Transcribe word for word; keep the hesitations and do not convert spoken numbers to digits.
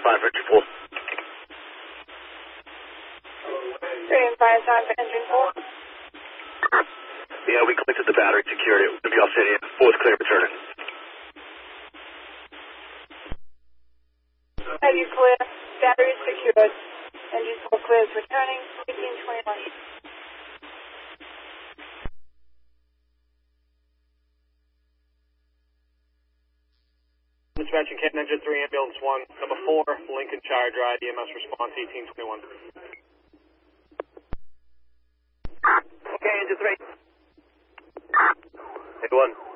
five for engine full. three and five, time for engine full. Yeah, we collected the battery, secured it. We'll be all set in. Full is clear, returning. Have you clear? Battery is secured. Engine full clears, returning, eighteen twenty-one. Dispatching Canton Engine three, Ambulance one, number four, Lincoln Charge Ride, E M S response eighteen twenty-one. Okay, Engine three. eighty-one.